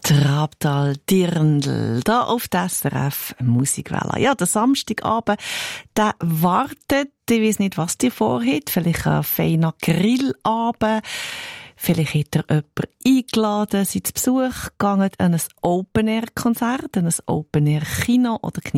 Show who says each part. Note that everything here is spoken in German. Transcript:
Speaker 1: Trabtal Dirndl, da auf der SRF Musikwelle. Ja, der Samstagabend, der wartet. Ich weiss nicht, was ihr vorhabt. Vielleicht ein feiner Grillabend. Vielleicht hat ihr jemanden eingeladen, seid zu Besuch gegangen an ein Open-Air-Konzert, an ein Open-Air-Kino oder